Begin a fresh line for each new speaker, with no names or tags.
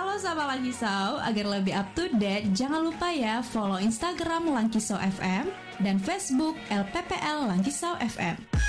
Halo sahabat Langkisau, agar lebih up to date, jangan lupa ya follow Instagram Langkisau FM dan Facebook LPPL Langkisau FM.